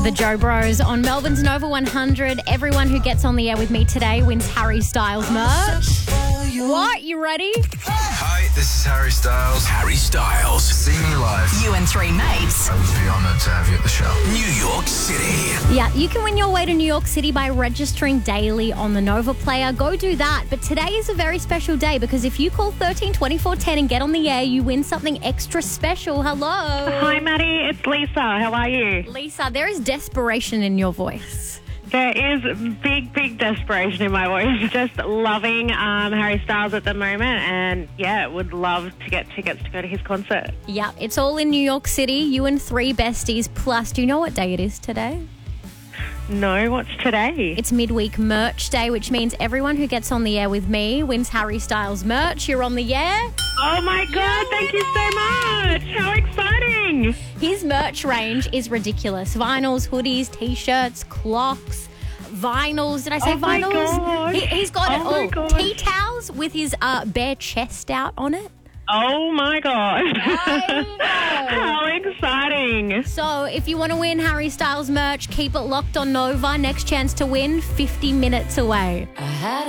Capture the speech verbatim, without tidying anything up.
The Joe Bros on Melbourne's Nova one hundred. Everyone who gets on the air with me today wins Harry Styles merch. What? You ready? Hi, this is Harry Styles. Harry Styles. See me live. You and three mates. I would be honoured to have you at the show. New York City. Yeah, you can win your way to New York City by registering daily on the Nova Player. Go do that. But today is a very special day because if you call thirteen twenty-four ten and get on the air, you win something extra special. Hello. Hi, Maddie. It's Lisa. How are you? Lisa, there is desperation in your voice. There is big, big desperation in my voice. Just loving um, Harry Styles at the moment, and yeah, would love to get tickets to go to his concert. Yeah, it's all in New York City. You and three besties. Plus, do you know what day it is today? No, what's today? It's midweek merch day, which means everyone who gets on the air with me wins Harry Styles merch. You're on the air. Oh my God, thank you so much. How exciting. His merch range is ridiculous. Vinyls, hoodies, T-shirts, clocks, vinyls. Did I say Oh my vinyls? gosh. He, he's got Oh it my all. gosh. Tea towels with his uh, bare chest out on it. Oh my God. I know. How exciting. So if you want to win Harry Styles merch, keep it locked on Nova. Next chance to win, fifty minutes away.